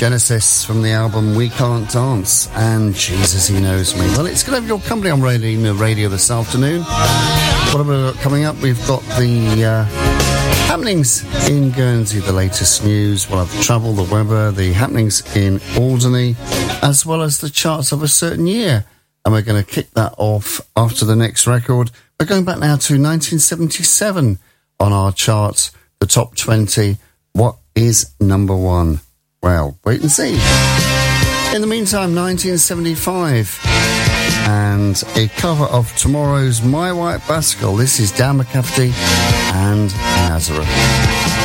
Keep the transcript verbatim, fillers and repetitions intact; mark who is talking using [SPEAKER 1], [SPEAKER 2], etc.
[SPEAKER 1] Genesis from the album We Can't Dance and Jesus He Knows Me. Well, it's good to have your company on radio, radio this afternoon. What have we got coming up? We've got the uh, happenings in Guernsey, the latest news. We'll have the travel, the weather, the happenings in Alderney, as well as the charts of a certain year. And we're going to kick that off after the next record. We're going back now to nineteen seventy-seven on our charts, the top twenty. What is number one? Well, wait and see. In the meantime, nineteen seventy-five, and a cover of tomorrow's My White Bicycle. This is Dan McCafferty and Nazareth.